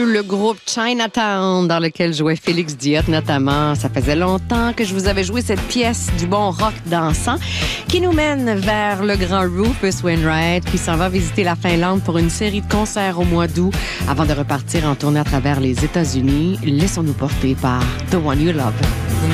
le groupe Chinatown dans lequel jouait Félix Diot notamment. Ça faisait longtemps que je vous avais joué cette pièce du bon rock dansant qui nous mène vers le grand Rufus Wainwright qui s'en va visiter la Finlande pour une série de concerts au mois d'août avant de repartir en tournée à travers les États-Unis. Laissons-nous porter par The One You Love.